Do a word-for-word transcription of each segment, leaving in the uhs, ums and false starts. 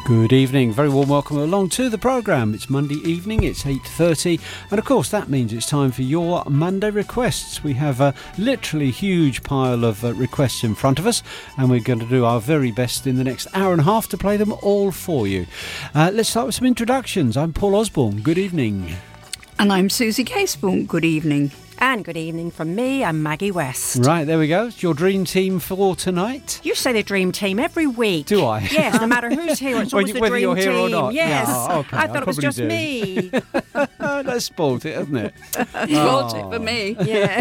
Good evening, very warm welcome along to the programme. It's Monday evening, it's eight thirty, and of course that means it's time for your Monday requests. We have a literally huge pile of uh, requests in front of us, and we're going to do our very best in the next hour and a half to play them all for you. Uh, let's start with some introductions. I'm Paul Osborne, good evening. And I'm Susie Caseborn, good evening. And good evening from me, I'm Maggie West. Right, there we go. It's your dream team for tonight. You say the dream team every week. Do I? Yes, no matter who's here, it's always you, the whether dream you're here team. or not. Yes. Yeah, okay, I thought I it was just do. me. That's spoilt it, hasn't it? Spoilt it for me.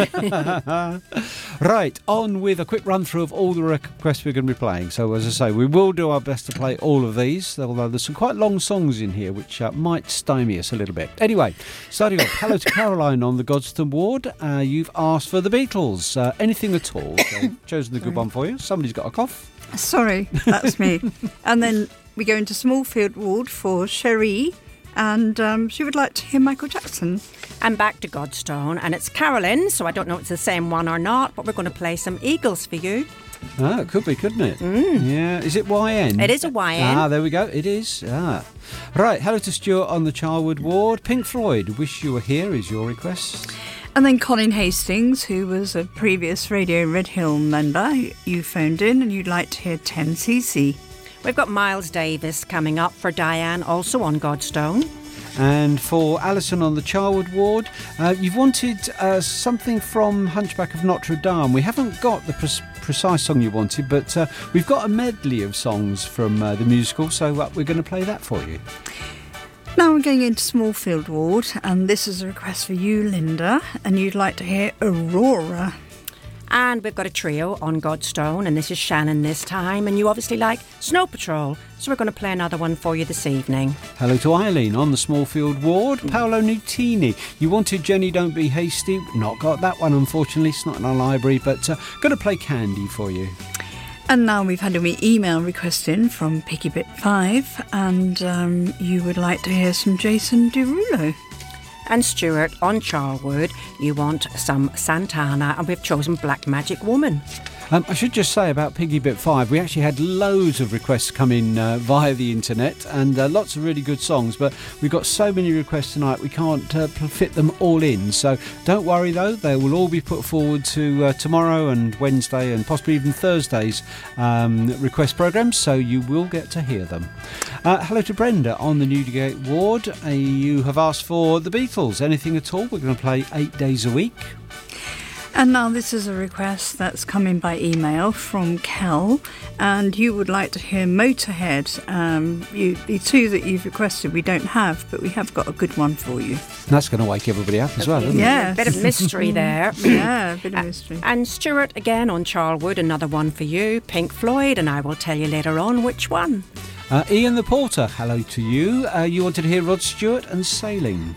Yeah. Right, on with a quick run through of all the requests we're going to be playing. So, as I say, we will do our best to play all of these, although there's some quite long songs in here which uh, might stymie us a little bit. Anyway, starting off, hello to Caroline on the Godstone ward. Uh, you've asked for the Beatles. Uh, anything at all. So I've chosen the good one for you. Somebody's got a cough. Sorry, that's me. And then we go into Smallfield ward for Cherie, and um, she would like to hear Michael Jackson. And back to Godstone, and it's Carolyn, so I don't know if it's the same one or not, but we're going to play some Eagles for you. Ah, it could be, couldn't it? Mm. Yeah. Is it Y N? It is a Y N. Ah, there we go. It is. Ah. Right, hello to Stuart on the Charwood ward. Pink Floyd, Wish You Were Here is your request. And then Colin Hastings, who was a previous Radio Red Hill member, you phoned in and you'd like to hear ten C C. We've got Miles Davis coming up for Diane, also on Godstone. And for Alison on the Charwood ward, uh, you've wanted uh, something from Hunchback of Notre Dame. We haven't got the pre- precise song you wanted, but uh, we've got a medley of songs from uh, the musical, so uh, we're going to play that for you. Now we're going into Smallfield ward, and this is a request for you, Linda, and you'd like to hear Aurora. And we've got a trio on Godstone, and this is Shannon this time, and you obviously like Snow Patrol, so we're going to play another one for you this evening. Hello to Eileen on the Smallfield ward. Paolo Nutini, you wanted Jenny Don't Be Hasty. Not got that one, unfortunately. It's not in our library, but uh, going to play Candy for you. And now we've had an email request in from Piggybit five, and um, you would like to hear some Jason Derulo. And Stuart on Charwood, you want some Santana, and we've chosen Black Magic Woman. Um, I should just say about Piggybit five, we actually had loads of requests come in uh, via the internet, and uh, lots of really good songs, but we've got so many requests tonight we can't uh, fit them all in. So don't worry though, they will all be put forward to uh, tomorrow and Wednesday and possibly even Thursday's um, request programmes, so you will get to hear them. Uh, hello to Brenda on the Newdigate ward. Uh, you have asked for the Beatles. Anything at all? We're going to play eight days a week. And now this is a request that's come in by email from Kel, and you would like to hear Motorhead. Um, you, the two that you've requested we don't have, but we have got a good one for you. That's going to wake everybody up as well, isn't Yeah. A bit of mystery there. Yeah, a bit of mystery. And Stuart again on Charwood, another one for you, Pink Floyd, and I will tell you later on which one. Uh, Ian the Porter, hello to you. Uh, you wanted to hear Rod Stewart and Sailing.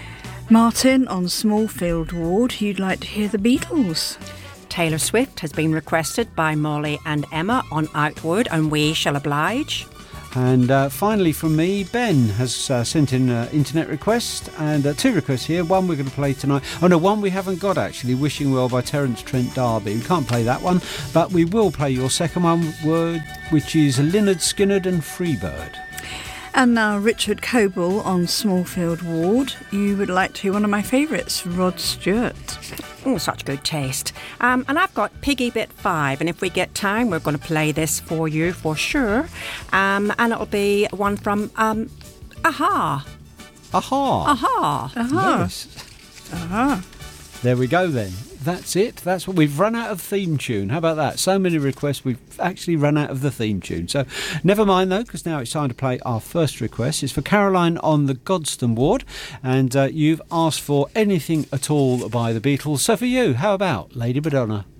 Martin on Smallfield ward, you'd like to hear the Beatles. Taylor Swift has been requested by Molly and Emma on Outward, and we shall oblige. And uh, finally from me, Ben has uh, sent in an internet request, and uh, two requests here. One we're going to play tonight. Oh no, one we haven't got actually, Wishing Well by Terence Trent D'Arby. We can't play that one, but we will play your second one, word, which is Lynyrd Skynyrd and Freebird. And now Richard Coble on Smallfield ward, you would like to hear one of my favourites, Rod Stewart. Oh, such good taste. Um, and I've got Piggybit five, and if we get time, we're going to play this for you for sure. Um, and it'll be one from um, Aha. Aha. Aha. Aha. Yes. Aha. There we go then. That's it. That's what we've run out of theme tune. How about that? So many requests, we've actually run out of the theme tune. So never mind though, because now it's time to play our first request. It's for Caroline on the Godstone ward, and uh, you've asked for anything at all by the Beatles. So for you, how about Lady Madonna?